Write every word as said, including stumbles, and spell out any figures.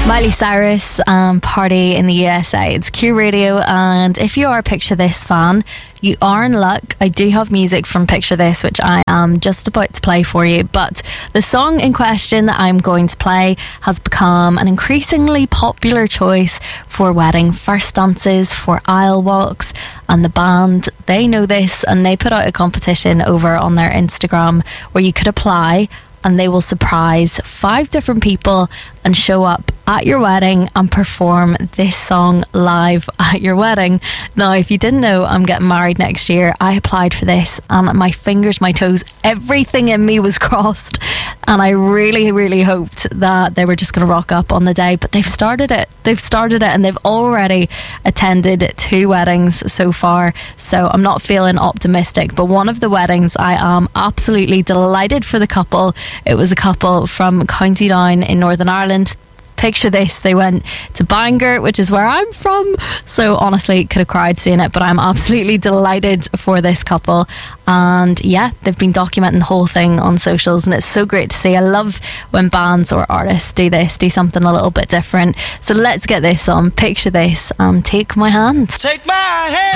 Miley Cyrus, um, Party in the U S A. It's Q Radio, and if you are a Picture This fan, you are in luck. I do have music from Picture This, which I am just about to play for you, but the song in question that I'm going to play has become an increasingly popular choice for wedding first dances, for aisle walks, and the band, they know this, and they put out a competition over on their Instagram where you could apply and they will surprise five different people and show up at your wedding and perform this song live at your wedding. Now, if you didn't know, I'm getting married next year. I applied for this and my fingers, my toes, everything in me was crossed, and I really, really hoped that they were just going to rock up on the day, but they've started it. They've started it and they've already attended two weddings so far, so I'm not feeling optimistic, but one of the weddings I am absolutely delighted for the couple. It was a couple from County Down in Northern Ireland. Picture this, they went to Bangor, which is where I'm from, so honestly could have cried seeing it, but I'm absolutely delighted for this couple. And yeah, they've been documenting the whole thing on socials, and it's so great to see. I love when bands or artists do this, do something a little bit different. So let's get this on. Picture This and Take My Hand. Take my hand.